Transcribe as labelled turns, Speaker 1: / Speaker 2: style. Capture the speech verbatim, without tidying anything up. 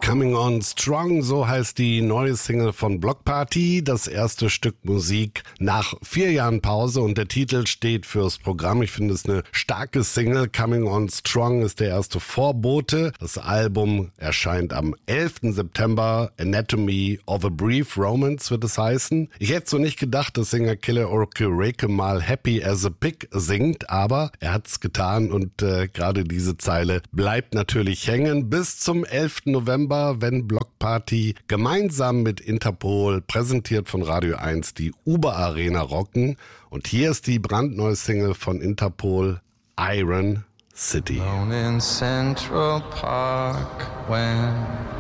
Speaker 1: Coming on Strong, so heißt die neue Single von Bloc Party, das erste Stück Musik nach vier Jahren Pause und der Titel steht fürs Programm. Ich finde es eine starke Single. Coming on Strong ist der erste Vorbote. Das Album erscheint am elften September. Anatomy of a Brief Romance wird es heißen. Ich hätte so nicht gedacht, dass Sänger Killer Okereke mal Happy as a Pig singt, aber er hat's getan und äh, gerade diese Zeile bleibt natürlich hängen bis zum elften November, wenn Bloc Party gemeinsam mit Interpol, präsentiert von Radio eins, die Uber Arena rocken. Und hier ist die brandneue Single von Interpol, Iron City.
Speaker 2: Alone in Central Park when